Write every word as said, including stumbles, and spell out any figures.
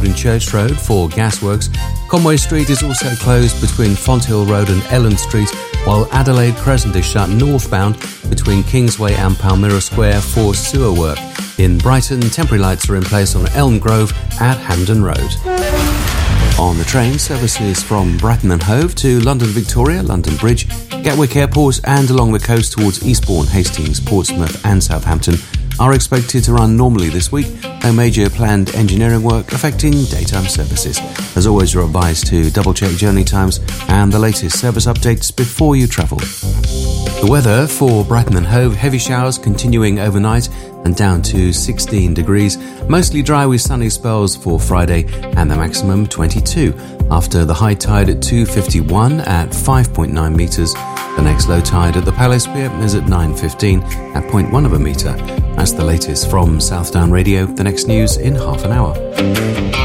and Church Road for gasworks. Conway Street is also closed between Fonthill Road and Ellen Street, while Adelaide Crescent is shut northbound between Kingsway and Palmyra Square for sewer work. In Brighton, temporary lights are in place on Elm Grove at Hampden Road. On the train, services from Brighton and Hove to London Victoria, London Bridge, Gatwick Airport and along the coast towards Eastbourne, Hastings, Portsmouth and Southampton are expected to run normally this week, no major planned engineering work affecting daytime services. As always, you're advised to double-check journey times and the latest service updates before you travel. The weather for Brighton and Hove, heavy showers continuing overnight and down to sixteen degrees, mostly dry with sunny spells for Friday and the maximum twenty-two. After the high tide at two fifty-one at five point nine metres, the next low tide at the Palace Pier is at nine fifteen at zero point one of a metre. That's the latest from Southdown Radio. The next news in half an hour.